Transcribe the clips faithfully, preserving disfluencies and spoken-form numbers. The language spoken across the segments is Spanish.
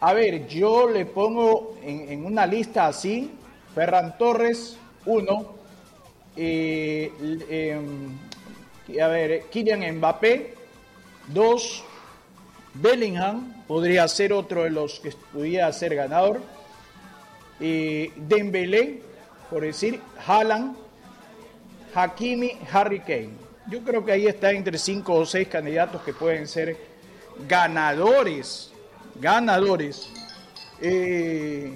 A ver, yo le pongo en, en una lista así, Ferran Torres, uno, eh, eh, a ver, Kylian Mbappé, dos, Bellingham, podría ser otro de los que pudiera ser ganador, eh, Dembélé, por decir, Haaland, Hakimi, Harry Kane. Yo creo que ahí está entre cinco o seis candidatos que pueden ser ganadores. Ganadores. Eh,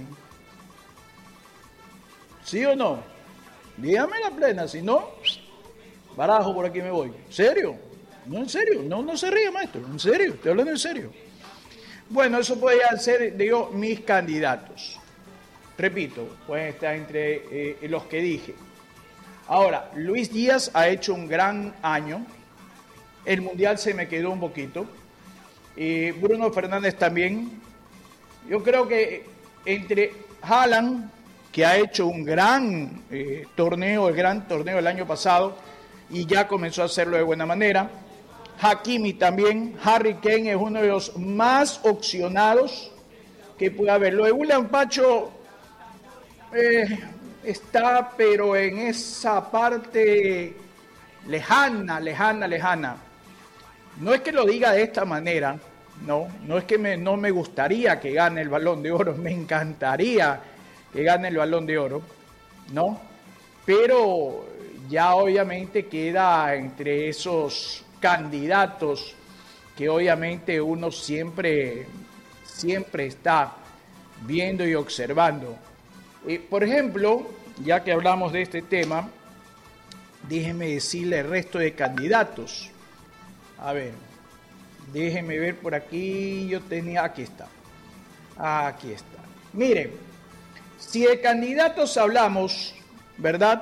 ¿Sí o no? Dígame la plena, si no, barajo, por aquí me voy. ¿En serio? No, en serio. No, no se ríe, maestro. En serio, estoy hablando en serio. Bueno, eso podría ser, digo, mis candidatos. Repito, pueden estar entre eh, los que dije. Ahora, Luis Díaz ha hecho un gran año. El Mundial se me quedó un poquito. Y Bruno Fernández también. Yo creo que entre Haaland, que ha hecho un gran eh, torneo, el gran torneo del año pasado, y ya comenzó a hacerlo de buena manera. Hakimi también. Harry Kane es uno de los más opcionados que puede haber. Lo de William Pacho eh, está, pero en esa parte lejana, lejana, lejana. No es que lo diga de esta manera, no, no es que me, no me gustaría que gane el Balón de Oro, me encantaría que gane el Balón de Oro, ¿no? Pero ya obviamente queda entre esos candidatos que obviamente uno siempre, siempre está viendo y observando. Eh, por ejemplo, ya que hablamos de este tema, déjeme decirle el resto de candidatos. A ver, déjeme ver por aquí, yo tenía, aquí está, aquí está. Miren, si de candidatos hablamos, ¿verdad?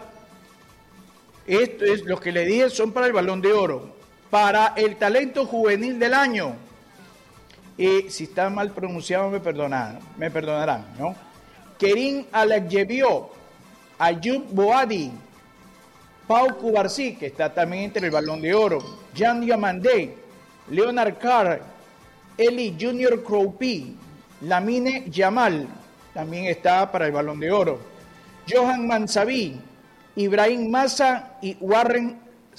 Esto es, los que le dije son para el Balón de Oro, para el talento juvenil del año. Y si está mal pronunciado me perdonarán, me perdonarán, ¿no? Kerim Alayevió, Ayub Boadi, Pau Cubarsí, que está también entre el Balón de Oro, Jan Diamandé, Leonard Carr, Eli Junior Kroupi, Lamine Yamal, también está para el Balón de Oro, Johan Mansaví, Ibrahim Massa y Warren